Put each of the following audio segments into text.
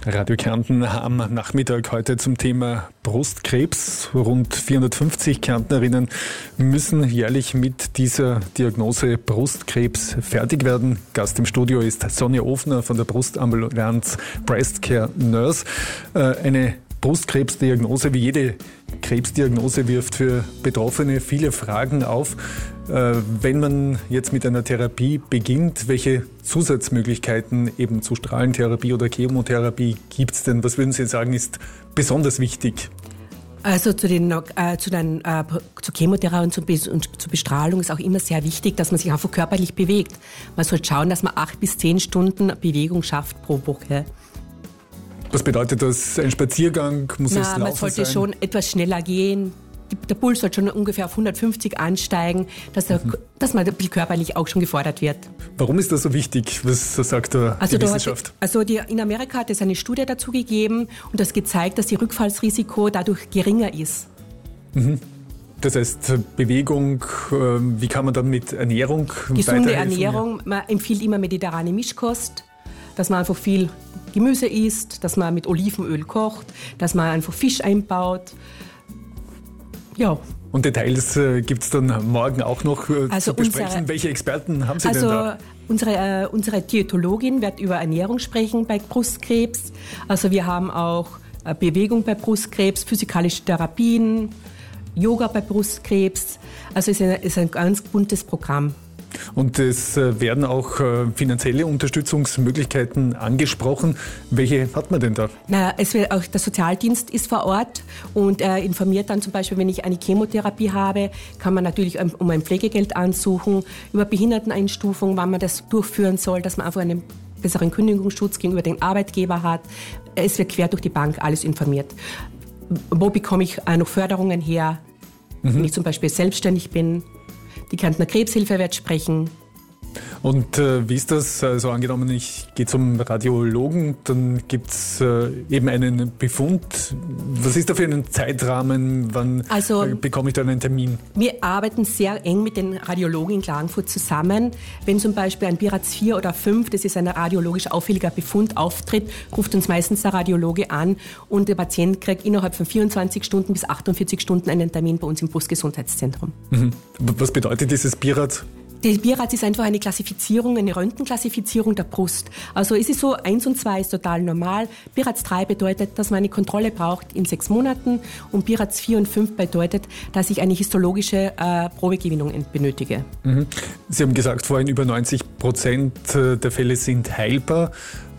Radio Kärnten am Nachmittag heute zum Thema Brustkrebs. Rund 450 Kärntnerinnen müssen jährlich mit dieser Diagnose Brustkrebs fertig werden. Gast im Studio ist Sonja Ofner von der Brustambulanz Breast Care Nurse. Eine Brustkrebsdiagnose, wie jede Krebsdiagnose, wirft für Betroffene viele Fragen auf. Wenn man jetzt mit einer Therapie beginnt, welche Zusatzmöglichkeiten eben zu Strahlentherapie oder Chemotherapie gibt es denn? Was würden Sie sagen, ist besonders wichtig? Also zur Chemotherapie und zur Bestrahlung ist auch immer sehr wichtig, dass man sich einfach körperlich bewegt. Man sollte schauen, dass man 8 bis 10 Stunden Bewegung schafft pro Woche. Was bedeutet das? Ein Spaziergang? Muss es laufen sein? Man sollte schon etwas schneller gehen. Der Puls sollte schon ungefähr auf 150 ansteigen, dass man körperlich auch schon gefordert wird. Warum ist das so wichtig? Was sagt die Wissenschaft? In Amerika hat es eine Studie dazu gegeben und das gezeigt, dass das Rückfallsrisiko dadurch geringer ist. Das heißt, Bewegung, wie kann man dann mit Ernährung gesunde Ernährung, man empfiehlt immer mediterrane Mischkost, dass man einfach viel Gemüse isst, dass man mit Olivenöl kocht, dass man einfach Fisch einbaut. Ja. Und Details gibt es dann morgen auch noch zu besprechen. Welche Experten haben Sie denn da? Unsere Diätologin wird über Ernährung sprechen bei Brustkrebs. Also wir haben auch Bewegung bei Brustkrebs, physikalische Therapien, Yoga bei Brustkrebs. Also es ist ein ganz buntes Programm. Und es werden auch finanzielle Unterstützungsmöglichkeiten angesprochen. Welche hat man denn da? Auch der Sozialdienst ist vor Ort und informiert dann zum Beispiel, wenn ich eine Chemotherapie habe, kann man natürlich um ein Pflegegeld ansuchen, über Behinderteneinstufung, wann man das durchführen soll, dass man einfach einen besseren Kündigungsschutz gegenüber dem Arbeitgeber hat. Es wird quer durch die Bank alles informiert. Wo bekomme ich noch Förderungen her, wenn ich zum Beispiel selbstständig bin? Die Kärntner Krebshilfe wird sprechen. Und wie ist das? Also angenommen, ich gehe zum Radiologen, dann gibt es eben einen Befund. Was ist da für einen Zeitrahmen? Wann bekomme ich da einen Termin? Wir arbeiten sehr eng mit den Radiologen in Klagenfurt zusammen. Wenn zum Beispiel ein BIRATS 4 oder 5, das ist ein radiologisch auffälliger Befund, auftritt, ruft uns meistens der Radiologe an und der Patient kriegt innerhalb von 24 Stunden bis 48 Stunden einen Termin bei uns im Brustgesundheitszentrum. Was bedeutet dieses BIRATS? Die BIRATS ist einfach eine Klassifizierung, eine Röntgenklassifizierung der Brust. Also es ist so, 1 und 2 ist total normal. BIRATS 3 bedeutet, dass man eine Kontrolle braucht in 6 Monaten und BIRATS 4 und 5 bedeutet, dass ich eine histologische Probegewinnung benötige. Sie haben gesagt, vorhin über 90% der Fälle sind heilbar.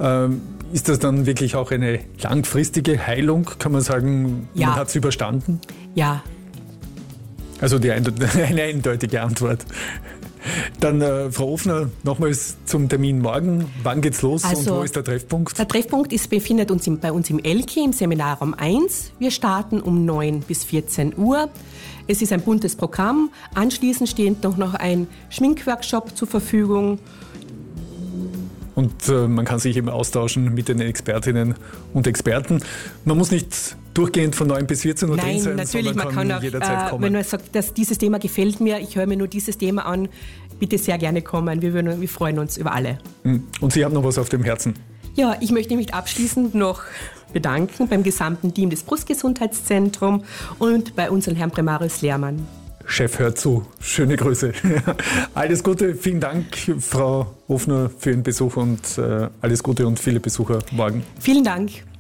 Ist das dann wirklich auch eine langfristige Heilung? Kann man sagen, man hat es überstanden? Ja. Also eine eindeutige Antwort. Dann, Frau Ofner, nochmals zum Termin morgen. Wann geht's los und wo ist der Treffpunkt? Der Treffpunkt befindet uns bei uns im Elki, im Seminarraum 1. Wir starten um 9 bis 14 Uhr. Es ist ein buntes Programm. Anschließend steht noch ein Schminkworkshop zur Verfügung. Und man kann sich eben austauschen mit den Expertinnen und Experten. Man muss nicht durchgehend von 9 bis 14 Uhr drin sein, natürlich, sondern man kann jederzeit kommen. Wenn man sagt, dass dieses Thema gefällt mir, ich höre mir nur dieses Thema an, bitte sehr gerne kommen. Wir freuen uns über alle. Und Sie haben noch was auf dem Herzen? Ja, ich möchte mich abschließend noch bedanken beim gesamten Team des Brustgesundheitszentrums und bei unserem Herrn Primarius Lehrmann. Chef hört zu. Schöne Grüße. Alles Gute, vielen Dank, Frau Ofner, für Ihren Besuch und alles Gute und viele Besucher morgen. Vielen Dank.